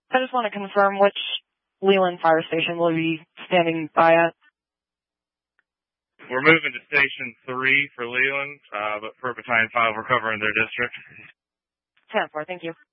I just want to confirm which Leland Fire Station will be standing by at. We're moving to Station 3 for Leland, but for Battalion 5, we're covering their district. 10-4, thank you.